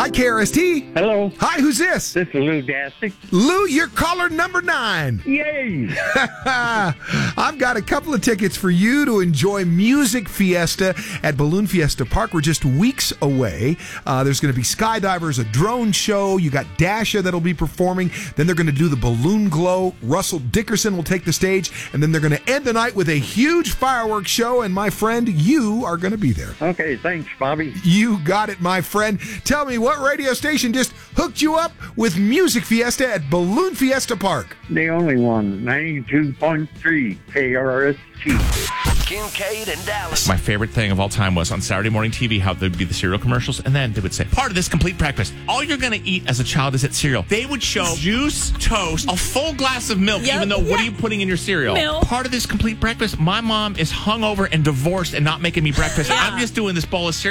Hi, KRST. Hello. Hi, who's this? This is Lou Dastic. Lou, you're caller number 9. Yay! I've got a couple of tickets for you to enjoy Music Fiesta at Balloon Fiesta Park. We're just weeks away. There's going to be skydivers, a drone show. You got Dasha that'll be performing. Then they're going to do the balloon glow. Russell Dickerson will take the stage. And then they're going to end the night with a huge fireworks show. And my friend, you are going to be there. Okay, thanks, Bobby. You got it, my friend. Tell me, what radio station just hooked you up with Music Fiesta at Balloon Fiesta Park? The only one, 92.3 KRST. Kincaid and Dallas. My favorite thing of all time was on Saturday morning TV how there'd be the cereal commercials, and then they would say, part of this complete breakfast, all you're going to eat as a child is cereal. They would show juice, toast, a full glass of milk, even though what are you putting in your cereal? Milk. Part of this complete breakfast, my mom is hungover and divorced and not making me breakfast. I'm just doing this bowl of cereal.